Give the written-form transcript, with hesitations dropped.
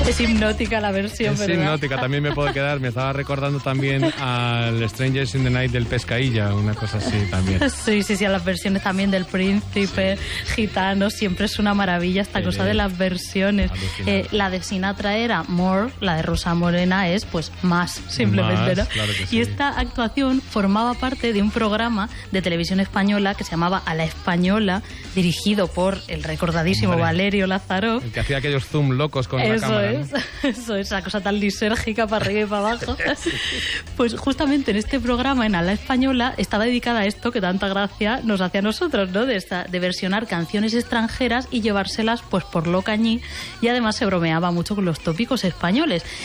Es hipnótica la versión, ¿verdad? Es hipnótica, también me puedo quedar. Me estaba recordando también al Strangers in the Night del Pescailla, una cosa así también. Sí, a las versiones también del Príncipe, Gitano, siempre es una maravilla esta cosa de las versiones. La de Sinatra era More, la de Rosa Morena es pues más, simplemente, ¿no? Claro que sí. Y esta actuación formaba parte de un programa de televisión española que se llamaba A la Española, dirigido por el recordadísimo Valerio Lázaro. El que hacía aquellos zoom locos con la cámara. Eso es, esa cosa tan lisérgica para arriba y para abajo. Pues justamente en este programa, en A la Española, estaba dedicada a esto que tanta gracia nos hace a nosotros, ¿no? De versionar canciones extranjeras y llevárselas pues por lo cañí, y además se bromeaba mucho con los tópicos españoles.